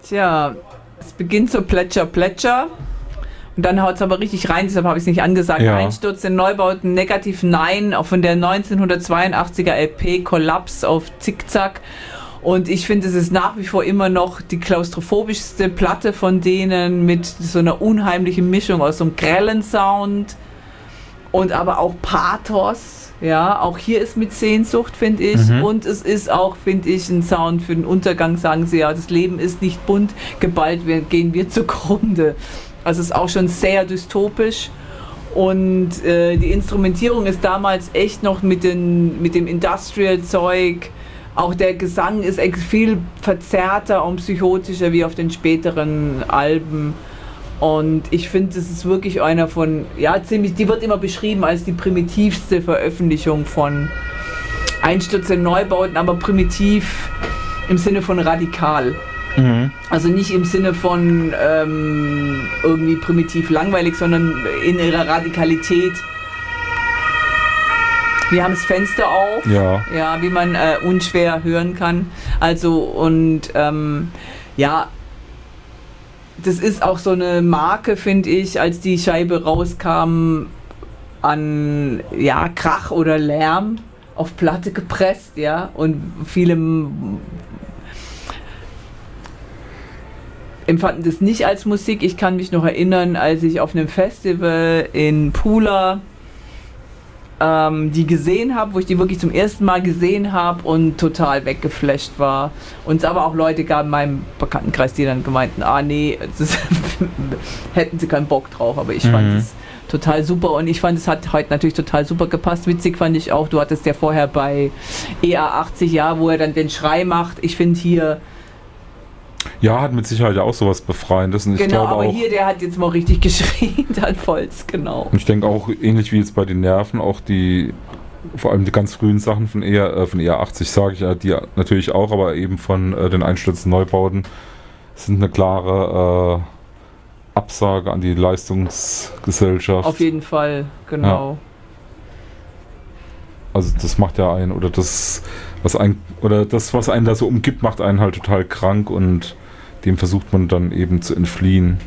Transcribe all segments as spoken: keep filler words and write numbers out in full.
Tja, es beginnt so Plätscher, Plätscher. Und dann haut es aber richtig rein, deshalb habe ich es nicht angesagt. Ja. Einsturz in Neubauten, Negativ Nein, auch von der neunzehnhundertzweiundachtziger L P, Kollaps auf Zickzack. Und ich finde, es ist nach wie vor immer noch die klaustrophobischste Platte von denen mit so einer unheimlichen Mischung aus so einem grellen Sound und aber auch Pathos. Ja, auch hier ist mit Sehnsucht, finde ich. Mhm. Und es ist auch, finde ich, ein Sound für den Untergang, sagen sie ja. Das Leben ist nicht bunt, geballt wir, gehen wir zugrunde. Also es ist auch schon sehr dystopisch. Und äh, die Instrumentierung ist damals echt noch mit, den, mit dem Industrial-Zeug. Auch der Gesang ist viel verzerrter und psychotischer wie auf den späteren Alben. Und ich finde, es ist wirklich einer von, ja, ziemlich, die wird immer beschrieben als die primitivste Veröffentlichung von Einsturz in Neubauten, aber primitiv im Sinne von radikal. Mhm. Also nicht im Sinne von ähm, irgendwie primitiv langweilig, sondern in ihrer Radikalität. Wir haben das Fenster auf, ja, ja, wie man äh, unschwer hören kann. Also und ähm, ja, das ist auch so eine Marke, finde ich, als die Scheibe rauskam, an ja, Krach oder Lärm auf Platte gepresst, ja, und viele empfanden das nicht als Musik. Ich kann mich noch erinnern, als ich auf einem Festival in Pula ähm, die gesehen habe, wo ich die wirklich zum ersten Mal gesehen habe und total weggeflasht war. Und es aber auch Leute gab in meinem Bekanntenkreis, die dann gemeinten, ah nee, das hätten sie keinen Bock drauf, aber ich mhm. fand es total super und ich fand, es hat heute natürlich total super gepasst. Witzig fand ich auch, du hattest ja vorher bei E A achtzig, ja, wo er dann den Schrei macht. Ich finde hier ja, hat mit Sicherheit ja auch sowas Befreiendes. Und ich genau, glaube aber auch, hier, der hat jetzt mal richtig geschrien, dann voll's, genau. Und ich denke auch, ähnlich wie jetzt bei den Nerven, auch die, vor allem die ganz frühen Sachen von E A, äh, von E A achtzig, sage ich ja, die natürlich auch, aber eben von äh, den Einstürzen Neubauten, sind eine klare äh, Absage an die Leistungsgesellschaft. Auf jeden Fall, genau. Ja. Also das macht ja einen, oder das, was ein, oder das, was einen da so umgibt, macht einen halt total krank und dem versucht man dann eben zu entfliehen.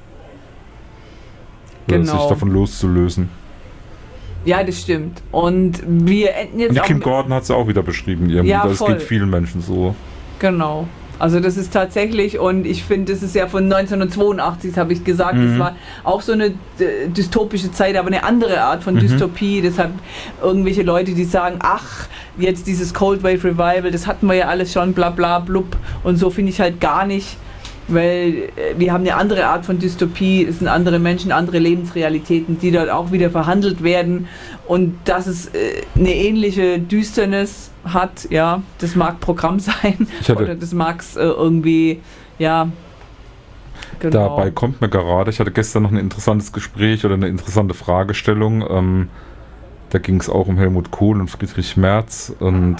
Oder genau. sich davon loszulösen. Ja, das stimmt. Und wir enden jetzt und die auch... Kim Gordon hat es ja auch wieder beschrieben. Ja, das voll. geht vielen Menschen so. Genau. Also das ist tatsächlich, und ich finde, das ist ja von neunzehnhundertzweiundachtzig, das habe ich gesagt, mhm. das war auch so eine äh, dystopische Zeit, aber eine andere Art von mhm. Dystopie. Deshalb irgendwelche Leute, die sagen, ach, jetzt dieses Cold Wave Revival, das hatten wir ja alles schon, bla bla blub. Und so finde ich halt gar nicht, weil äh, wir haben eine andere Art von Dystopie, es sind andere Menschen, andere Lebensrealitäten, die dort auch wieder verhandelt werden. Und dass es äh, eine ähnliche Düsternis hat, ja, das mag Programm sein oder das mag es äh, irgendwie, ja, genau. Dabei kommt mir gerade, ich hatte gestern noch ein interessantes Gespräch oder eine interessante Fragestellung, ähm, da ging es auch um Helmut Kohl und Friedrich Merz und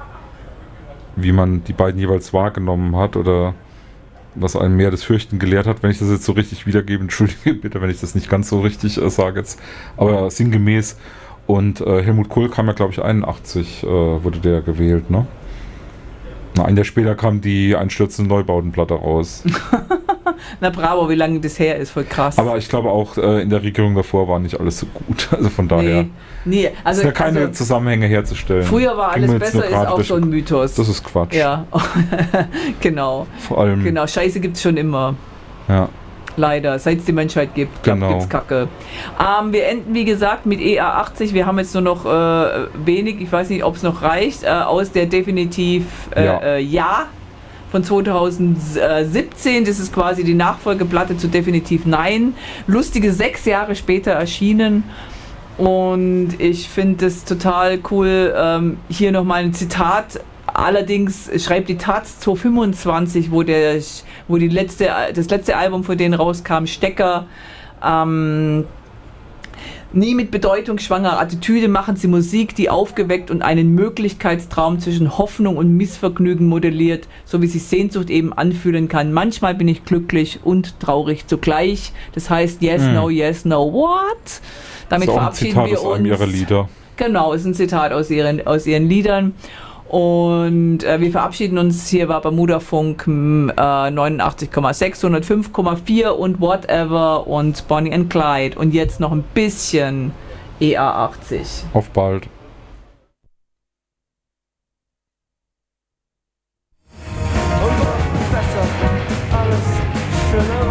wie man die beiden jeweils wahrgenommen hat oder was einem mehr das Fürchten gelehrt hat, wenn ich das jetzt so richtig wiedergebe, entschuldige bitte, wenn ich das nicht ganz so richtig äh, sage jetzt, aber sinngemäß. Und äh, Helmut Kohl kam ja, glaube ich, einundachtzig äh, wurde der gewählt, ne? Na, ein Jahr später kam die einstürzende Neubautenplatte raus. Na bravo, wie lange das her ist, voll krass. Aber ich glaube auch, äh, in der Regierung davor war nicht alles so gut. Also von daher nee, nee. Also, ist ja keine also, Zusammenhänge herzustellen. Früher war alles besser, ist auch so ein Mythos. Das ist Quatsch. Ja, genau. Vor allem. Genau, Scheiße gibt es schon immer. Ja. Leider, seit es die Menschheit gibt, genau. gibt es Kacke. Ähm, wir enden, wie gesagt, mit E A achtzig. Wir haben jetzt nur noch äh, wenig, ich weiß nicht, ob es noch reicht, äh, aus der definitiv äh, ja. Äh, ja von zweitausendsiebzehn. Das ist quasi die Nachfolgeplatte zu Definitiv Nein. Lustige sechs Jahre später erschienen. Und ich finde es total cool. Ähm, hier nochmal ein Zitat. Allerdings schreibt die Taz zweitausendfünfundzwanzig, wo, der, wo die letzte, das letzte Album von denen rauskam, Stecker. Ähm, nie mit bedeutungsschwangerer Attitüde machen sie Musik, die aufgeweckt und einen Möglichkeitstraum zwischen Hoffnung und Missvergnügen modelliert, so wie sich Sehnsucht eben anfühlen kann. Manchmal bin ich glücklich und traurig zugleich. Das heißt, yes, hm. no, yes, no, what? Damit das ist auch verabschieden ein Zitat wir aus uns. einem ihrer Lieder. Genau, ist ein Zitat aus ihren, aus ihren Liedern. Und äh, wir verabschieden uns. Hier war Bermuda-Funk äh, neunundachtzig Komma sechs, hundertfünf Komma vier und Whatever und Bonnie and Clyde. Und jetzt noch ein bisschen E A achtzig. Auf bald. Alles schöner